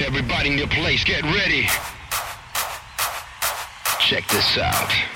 Everybody in your place, get ready. Check this out.